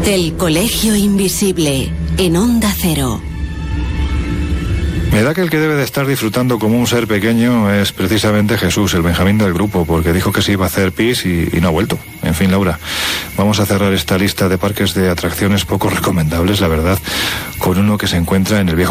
El Colegio Invisible, en Onda Cero. Me da que el que debe de estar disfrutando como un ser pequeño es precisamente Jesús, el Benjamín del grupo, porque dijo que se iba a hacer pis y no ha vuelto. En fin, Laura, vamos a cerrar esta lista de parques de atracciones poco recomendables, la verdad, con uno que se encuentra en el viejo